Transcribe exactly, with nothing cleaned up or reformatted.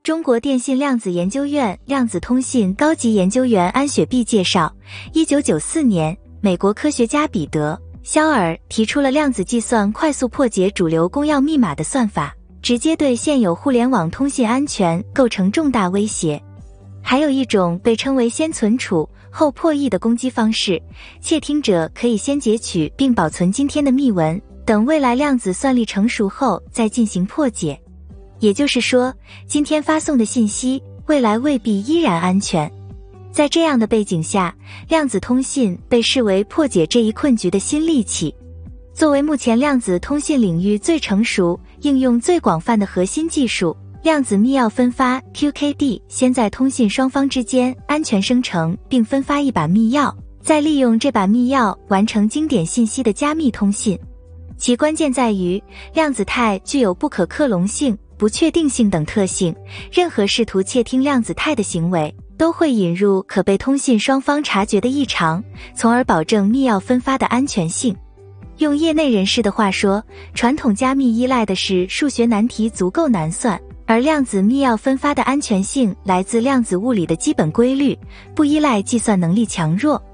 中国电信量子研究院量子通信高级研究员安雪碧介绍，一九九四年，美国科学家彼得·肖尔提出了量子计算快速破解主流公钥密码的算法，直接对现有互联网通信安全构成重大威胁。还有一种被称为先存储后破译的攻击方式，窃听者可以先截取并保存今天的密文，等未来量子算力成熟后再进行破解。也就是说，今天发送的信息，未来未必依然安全。在这样的背景下，量子通信被视为破解这一困局的新利器。作为目前量子通信领域最成熟、应用最广泛的核心技术，量子密钥分发 Q K D 先在通信双方之间安全生成并分发一把密钥，再利用这把密钥完成经典信息的加密通信。其关键在于，量子态具有不可克隆性、不确定性等特性，任何试图窃听量子态的行为都会引入可被通信双方察觉的异常，从而保证密钥分发的安全性。用业内人士的话说，传统加密依赖的是数学难题足够难算，而量子密钥分发的安全性来自量子物理的基本规律，不依赖计算能力强弱。